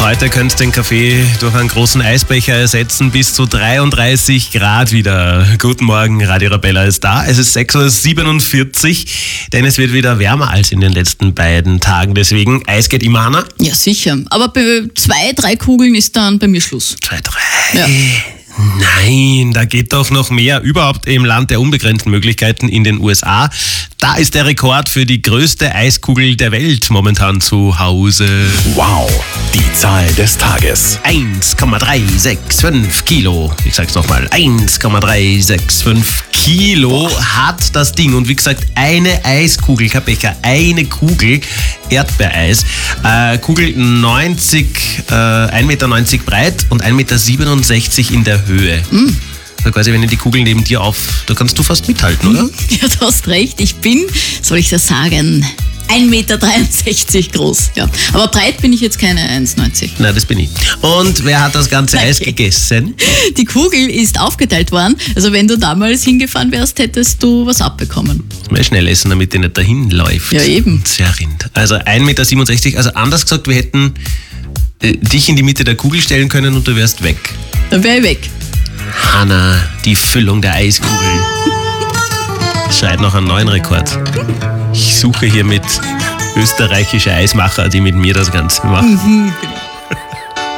Heute könnt ihr den Kaffee durch einen großen Eisbecher ersetzen, bis zu 33 Grad wieder. Guten Morgen, Radio Arabella ist da. Es ist 6.47 Uhr, denn es wird wieder wärmer als in den letzten beiden Tagen. Deswegen, Eis geht immer, Anna? Ja, sicher. Aber bei 2, 3 Kugeln ist dann bei mir Schluss. 2, 3? Ja. Nein, da geht doch noch mehr. Überhaupt im Land der unbegrenzten Möglichkeiten in den USA. Da ist der Rekord für die größte Eiskugel der Welt momentan zu Hause. Wow, die Zahl des Tages. 1,365 Kilo. Ich sag's nochmal. 1,365 Kilo hat das Ding. Und wie gesagt, eine Eiskugel, kein Becher, eine Kugel Erdbeereis. Kugel 1,90 Meter breit und 1,67 Meter in der Höhe. Also quasi, wenn ich die Kugel neben dir da kannst du fast mithalten, oder? Ja, du hast recht. Ich bin, soll ich das sagen, 1,63 Meter groß. Ja. Aber breit bin ich jetzt keine 1,90. Nein, das bin ich. Und wer hat das ganze Eis gegessen? Die Kugel ist aufgeteilt worden. Also wenn du damals hingefahren wärst, hättest du was abbekommen. Mal schnell essen, damit der nicht dahin läuft. Ja, eben. Zerrinnt. Also 1,67 Meter. Also anders gesagt, wir hätten dich in die Mitte der Kugel stellen können und du wärst weg. Dann wäre ich weg. Hanna, die Füllung der Eiskugel. Schreit noch einen neuen Rekord. Ich suche hier mit österreichische Eismacher, die mit mir das Ganze machen.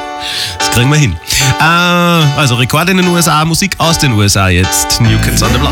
Das kriegen wir hin. Also Rekord in den USA, Musik aus den USA jetzt. New Kids on the Block.